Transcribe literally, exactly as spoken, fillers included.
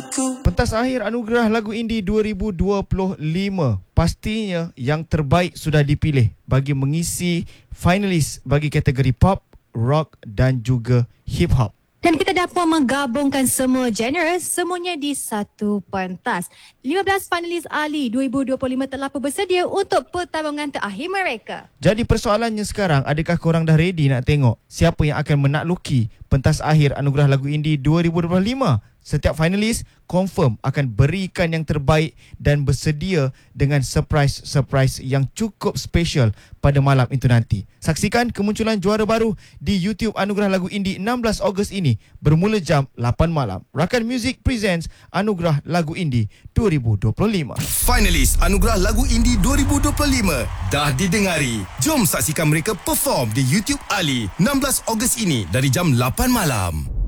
aku. Pentas akhir Anugerah Lagu Indie dua ribu dua puluh lima. Pastinya yang terbaik sudah dipilih bagi mengisi finalis bagi kategori pop, rock dan juga hip hop. Dan kita dapat menggabungkan semua genre semuanya di satu pentas. lima belas finalis Ali dua ribu dua puluh lima telah pun bersedia untuk pertarungan terakhir mereka. Jadi persoalannya sekarang, adakah korang dah ready nak tengok siapa yang akan menakluki pentas akhir Anugerah Lagu Indie dua ribu dua puluh lima? Setiap finalis confirm akan berikan yang terbaik dan bersedia dengan surprise-surprise yang cukup special pada malam itu nanti. Saksikan kemunculan juara baru di YouTube Anugerah Lagu Indie enam belas Ogos ini bermula jam lapan malam. Rakan Music presents Anugerah Lagu Indie dua ribu dua puluh lima. Finalis Anugerah Lagu Indie dua ribu dua puluh lima dah didengari. Jom saksikan mereka perform di YouTube Ali enam belas Ogos ini dari jam lapan malam.